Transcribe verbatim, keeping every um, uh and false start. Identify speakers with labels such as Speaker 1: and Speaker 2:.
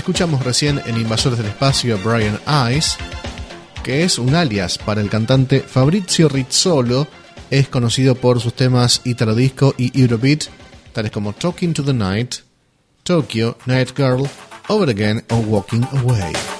Speaker 1: Escuchamos recién en Invasores del Espacio a Brian Ice, que es un alias para el cantante Fabrizio Rizzolo. Es conocido por sus temas Italo Disco y Eurobeat, tales como Talking to the Night, Tokyo, Night Girl, Over Again o Walking Away.